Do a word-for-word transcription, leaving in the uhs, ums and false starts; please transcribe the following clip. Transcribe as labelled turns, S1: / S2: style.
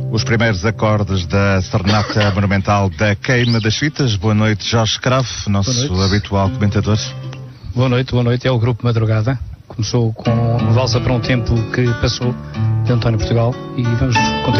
S1: Os primeiros acordes da Serenata Monumental da Queima das Fitas. Boa noite, Jorge Cravo, nosso habitual comentador.
S2: Boa noite, boa noite. É o Grupo Madrugada. Começou com Valsa para um Tempo que passou, de António Portugal, e vamos continuar.